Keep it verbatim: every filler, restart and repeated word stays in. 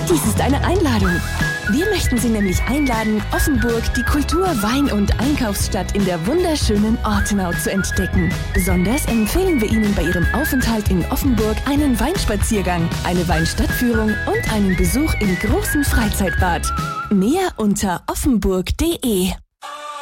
Dies ist eine Einladung. Wir möchten Sie nämlich einladen, Offenburg, die Kultur-, Wein- und Einkaufsstadt in der wunderschönen Ortenau zu entdecken. Besonders empfehlen wir Ihnen bei Ihrem Aufenthalt in Offenburg einen Weinspaziergang, eine Weinstadtführung und einen Besuch im großen Freizeitbad. Mehr unter offenburg punkt de.